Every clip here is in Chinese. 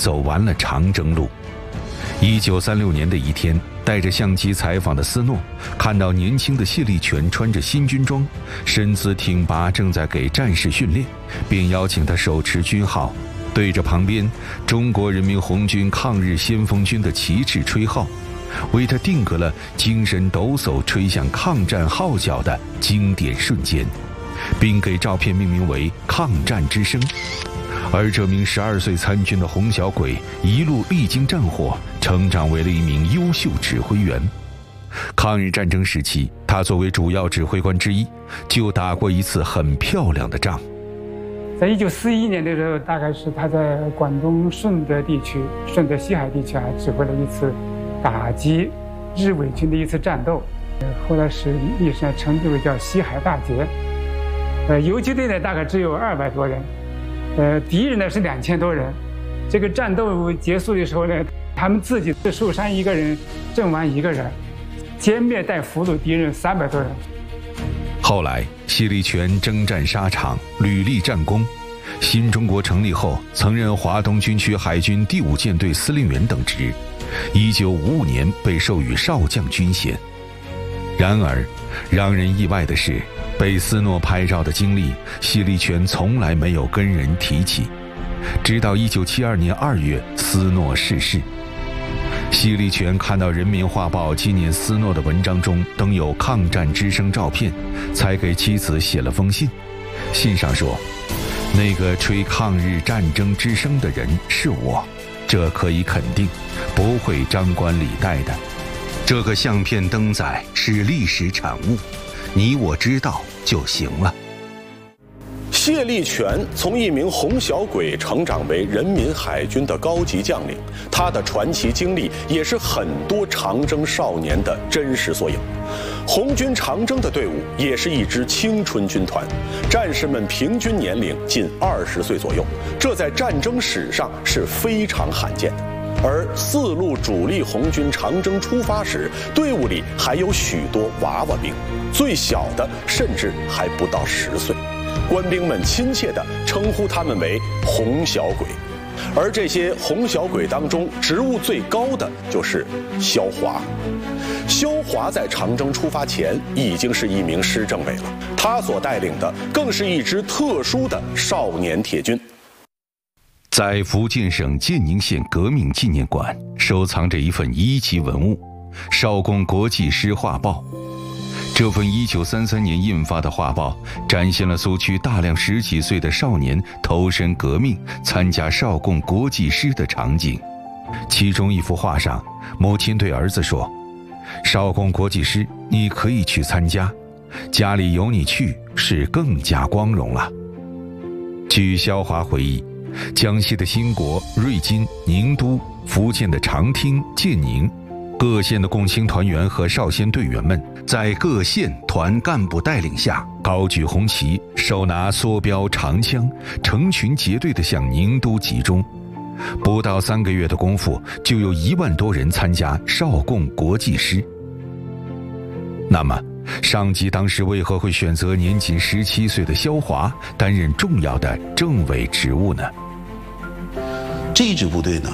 走完了长征路。1936年的一天，带着相机采访的斯诺看到年轻的谢立全穿着新军装，身姿挺拔，正在给战士训练，便邀请他手持军号，对着旁边中国人民红军抗日先锋军的旗帜吹号，为他定格了精神抖擞吹响抗战号角的经典瞬间，并给照片命名为抗战之声。而这名12岁参军的洪小鬼一路历经战火，成长为了一名优秀指挥员。抗日战争时期，他作为主要指挥官之一，就打过一次很漂亮的仗。 在1941年的时候，大概是他在广东顺德地区、顺德西海地区指挥了一次打击日伪军的一次战斗，后来是历史上称之为叫西海大捷。游击队呢大概只有200多人，敌人呢是2000多人。这个战斗结束的时候呢，他们自己受伤1个人，阵亡1个人，歼灭带俘虏敌人300多人。 后来，谢立全征战沙场，屡立战功。新中国成立后，曾任华东军区海军第5舰队司令员等职。1955年被授予少将军衔。然而，让人意外的是，被斯诺拍照的经历，谢立全从来没有跟人提起。直到1972年2月，斯诺逝世。谢立全看到《人民画报》纪念斯诺的文章中登有抗战之声照片，才给妻子写了封信。信上说，那个吹抗日战争之声的人是我，这可以肯定，不会张冠李戴的。这个相片登载是历史产物，你我知道就行了。 谢立全从一名红小鬼成长为人民海军的高级将领，他的传奇经历也是很多长征少年的真实缩影。红军长征的队伍也是一支青春军团，战士们平均年龄近20岁左右，这在战争史上是非常罕见的。而4路主力红军长征出发时，队伍里还有许多娃娃兵，最小的甚至还不到10岁。官兵们亲切地称呼他们为红小鬼。而这些红小鬼当中，职务最高的就是萧华。萧华在长征出发前已经是一名师政委了，他所带领的更是一支特殊的少年铁军。 在福建省建宁县革命纪念馆收藏着一份1级文物《少共国际师画报》。这份1933年印发的画报展现了苏区大量10几岁的少年投身革命、参加少共国际师的场景。其中一幅画上，母亲对儿子说：“少共国际师，你可以去参加，家里有你去是更加光荣了。”据萧华回忆，江西的兴国、瑞金、宁都、福建的长汀、建宁各县的共青团员和少先队员们，在各县团干部带领下，高举红旗，手拿梭镖、长枪，成群结队地向宁都集中。不到3个月的功夫，就有1万多人参加少共国际师。那么，上级当时为何会选择年仅17岁的萧华担任重要的政委职务呢？ 这一支部队呢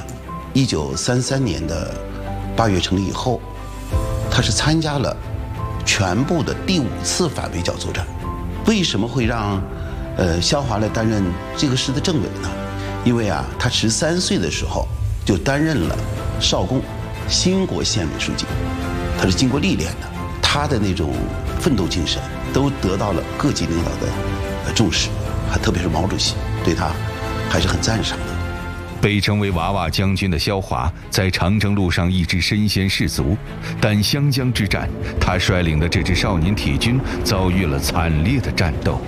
，1933年的8月成立以后，他是参加了全部的第5次反围剿作战。为什么会让萧华来担任这个师的政委呢？因为啊，他13岁的时候就担任了少共兴国县委书记，他是经过历练的，他的那种奋斗精神都得到了各级领导的重视，还特别是毛主席对他还是很赞赏的。 被称为娃娃将军的萧华在长征路上一直身先士卒，但湘江之战，他率领的这支少年铁军遭遇了惨烈的战斗。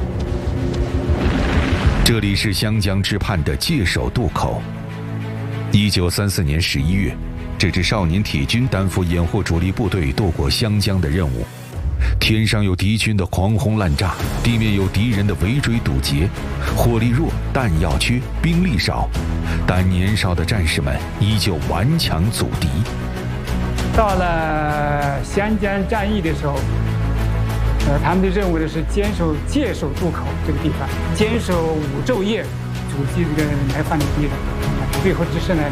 这里是湘江之畔的界首渡口。1934年11月，这支少年铁军担负掩护主力部队渡过湘江的任务。天上有敌军的狂轰滥炸，地面有敌人的围追堵截，火力弱，弹药缺，兵力少，但年少的战士们依旧顽强阻敌。 到了湘江战役的时候，他们的任务呢是坚守界首渡口这个地方，坚守5昼夜，阻击这个来犯的敌人。最后只是呢